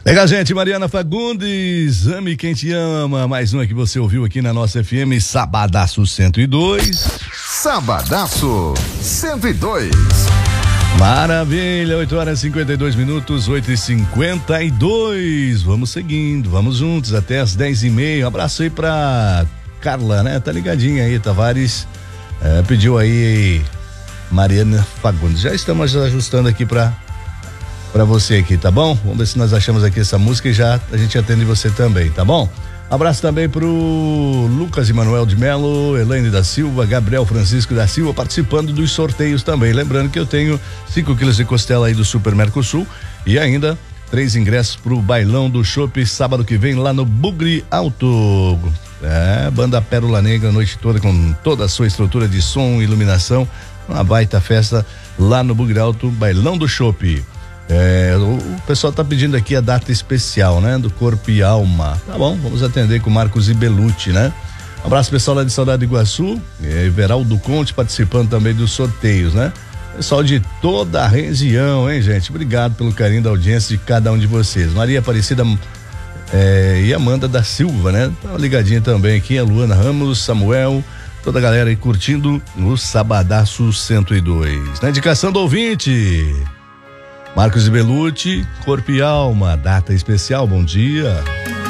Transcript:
Legal, gente, Mariana Fagundes, Ame Quem Te Ama, mais uma que você ouviu aqui na nossa FM, Sabadaço 102. Sabadaço 102. Maravilha, 8h52, 8h52. Vamos seguindo, vamos juntos até as 10h30. Um abraço aí pra Carla, né? Tá ligadinha aí, Tavares. Pediu aí Mariana Fagundes. Já estamos ajustando aqui pra você aqui, tá bom? Vamos ver se nós achamos aqui essa música e já a gente atende você também, tá bom? Abraço também pro Lucas Emanuel de Melo, Elaine da Silva, Gabriel Francisco da Silva participando dos sorteios também. Lembrando que eu tenho 5 quilos de costela aí do Super Mercosul e ainda 3 ingressos pro Bailão do Chopp sábado que vem lá no Bugre Alto. Banda Pérola Negra a noite toda com toda a sua estrutura de som e iluminação. Uma baita festa lá no Bugre Alto, Bailão do Chopp. O pessoal tá pedindo aqui a data especial, né? Do Corpo e Alma. Tá bom, vamos atender com Marcos Ibelucci, né? Um abraço pessoal lá de Saudade de Iguaçu, Everaldo Conte participando também dos sorteios, né? Pessoal de toda a região, hein, gente? Obrigado pelo carinho da audiência de cada um de vocês. Maria Aparecida e Amanda da Silva, né? Tá ligadinha também aqui, a Luana Ramos, Samuel, toda a galera aí curtindo o Sabadaço 102. Na indicação do ouvinte, Marcos Ibelucci, Corpo e Alma, data especial, bom dia.